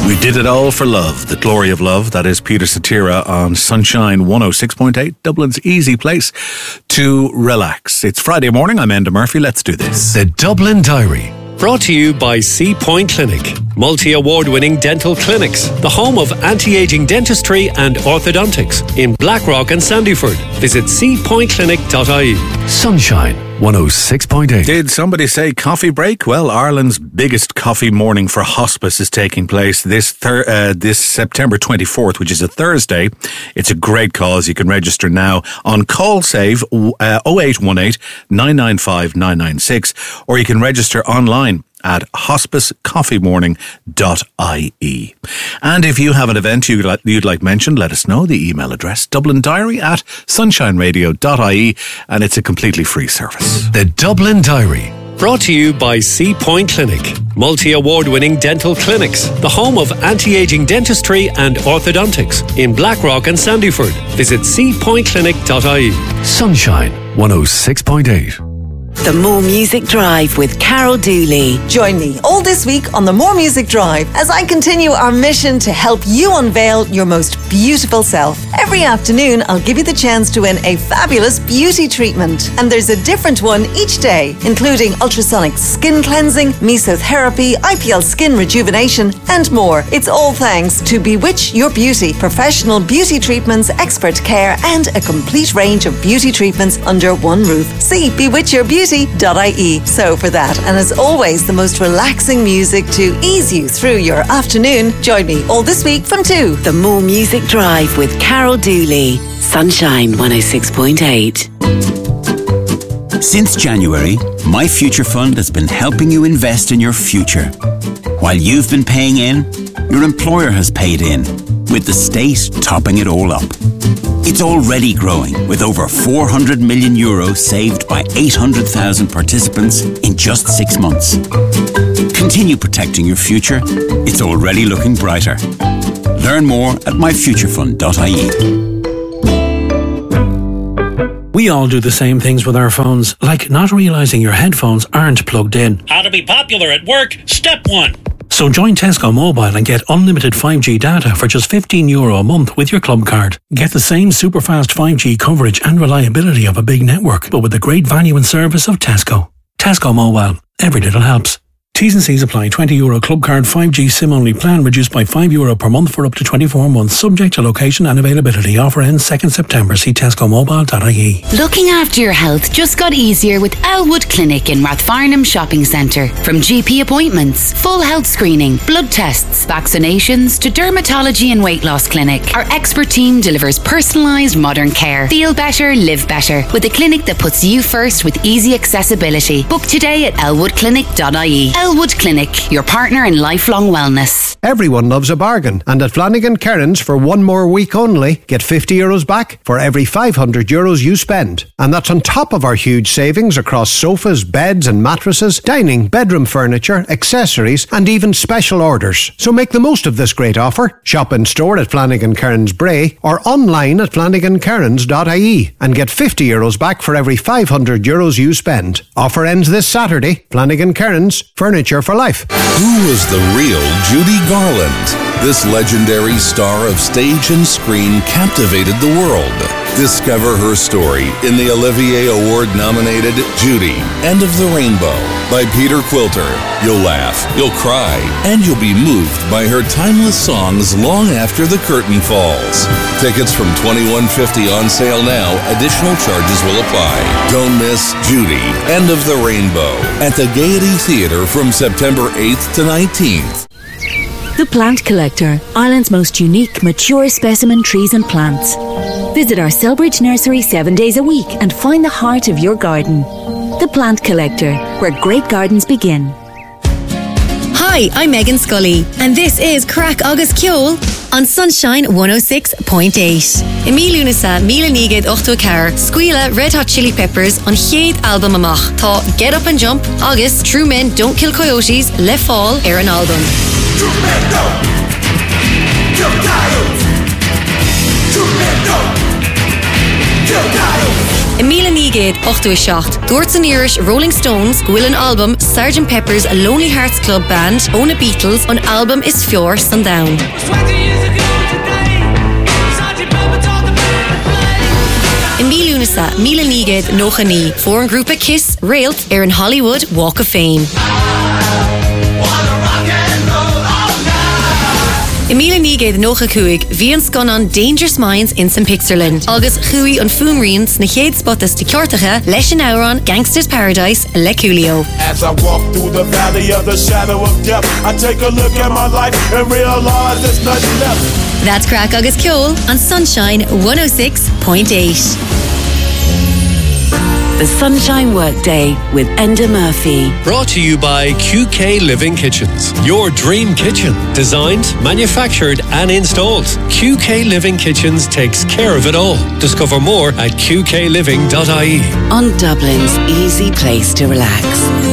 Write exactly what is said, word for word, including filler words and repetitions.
We did it all for love. The glory of love. That is Peter Cetera on Sunshine one oh six point eight, Dublin's easy place to relax. It's Friday morning. I'm Enda Murphy. Let's do this. The Dublin Diary. Brought to you by C Point Clinic, multi-award-winning dental clinics, the home of anti-aging dentistry and orthodontics in Blackrock and Sandyford. Visit c point clinic dot i e. Sunshine one oh six point eight. Did somebody say coffee break? Well, Ireland's biggest coffee morning for hospice is taking place this thir- uh, this September twenty-fourth, which is a Thursday. It's a great cause. You can register now on CallSave uh, oh eight one eight, nine nine five, nine nine six, or you can register online at hospice coffee morning dot i e. And if you have an event you'd like, you'd like mentioned, let us know. The email address, dublin diary at sunshine radio dot i e, and it's a completely free service. The Dublin Diary. Brought to you by C Point Clinic, multi-award-winning dental clinics, the home of anti-aging dentistry and orthodontics in Blackrock and Sandyford. Visit c point clinic dot i e. Sunshine one oh six point eight. The More Music Drive with Carol Dooley. Join me all this week on the More Music Drive as I continue our mission to help you unveil your most beautiful self. Every afternoon, I'll give you the chance to win a fabulous beauty treatment. And there's a different one each day, including ultrasonic skin cleansing, mesotherapy, I P L skin rejuvenation, and more. It's all thanks to Bewitch Your Beauty, professional beauty treatments, expert care, and a complete range of beauty treatments under one roof. See bewitch your beauty dot i e. So for that, and as always, the most relaxing music to ease you through your afternoon, join me all this week from two. The More Music Drive with Carol Dooley. Sunshine one oh six point eight. Since January, My Future Fund has been helping you invest in your future. While you've been paying in, your employer has paid in, with the state topping it all up. It's already growing, with over four hundred million euros saved by eight hundred thousand participants in just six months. Continue protecting your future. It's already looking brighter. Learn more at my future fund dot i e. We all do the same things with our phones, like not realising your headphones aren't plugged in. How to be popular at work, step one. So join Tesco Mobile and get unlimited five G data for just fifteen euro a month with your club card. Get the same super fast five G coverage and reliability of a big network, but with the great value and service of Tesco. Tesco Mobile. Every little helps. T's and C's apply. twenty euro club card five G SIM only plan reduced by five euro per month for up to twenty-four months, subject to location and availability. Offer ends second September. See tesco mobile dot i e. Looking after your health just got easier with Elwood Clinic in Rathfarnham Shopping Centre. From G P appointments, full health screening, blood tests, vaccinations to dermatology and weight loss clinic, our expert team delivers personalised modern care. Feel better, live better with a clinic that puts you first with easy accessibility. Book today at elwood clinic dot i e. Elwood Clinic, your partner in lifelong wellness. Everyone loves a bargain, and at Flanagan Kearns for one more week only, get fifty euros back for every five hundred euros you spend. And that's on top of our huge savings across sofas, beds and mattresses, dining, bedroom furniture, accessories and even special orders. So make the most of this great offer. Shop in store at Flanagan Kearns Bray or online at flanagan kearns dot i e and get fifty euros back for every five hundred euros you spend. Offer ends this Saturday. Flanagan Kearns, furniture for life. Who was the real Judy Garland? This legendary star of stage and screen captivated the world. Discover her story in the Olivier Award-nominated Judy, End of the Rainbow by Peter Quilter. You'll laugh, you'll cry, and you'll be moved by her timeless songs long after the curtain falls. Tickets from twenty-one fifty on sale now. Additional charges will apply. Don't miss Judy, End of the Rainbow at the Gaiety Theatre from September eighth to nineteenth. The Plant Collector, Ireland's most unique, mature specimen trees and plants. Visit our Selbridge nursery seven days a week and find the heart of your garden. The Plant Collector, where great gardens begin. Hi, I'm Megan Scully, and this is Crack August Kjol on Sunshine one oh six point eight. Emilio Nisa, Mila Niged, Ochto Car, Squeala, Red Hot Chili Peppers on Chiad album amach. Tá Get Up and Jump, August, True Men Don't Kill Coyotes, Le Fall, ar an album. True men don't kill coyotes. True men don't kill coyotes. In míle nígéad ochtó a seacht, dúirt an Irish Rolling Stones ghuill an album Sergeant Pepper's Lonely Hearts Club Band ón na Beatles an album is fear san down. In mílúnasa, míle nígéad nócha ní, for an grúpa Kiss réalt ar an Hollywood Walk of Fame. In míle nígéad nócha cúig, bhí an scan an Dangerous Minds in Saint Pixarland, agus chuí an fuamrians na chéad spotas de ceartacha leis an áran Gangster's Paradise le Coolio. As I walk through the valley of the shadow of death, I take a look at my life and realize there's nothing left. That's Crack Agus Ceol on Sunshine one oh six point eight. The Sunshine Workday with Enda Murphy. Brought to you by Q K Living Kitchens. Your dream kitchen. Designed, manufactured and installed. Q K Living Kitchens takes care of it all. Discover more at q k living dot I E. On Dublin's easy place to relax.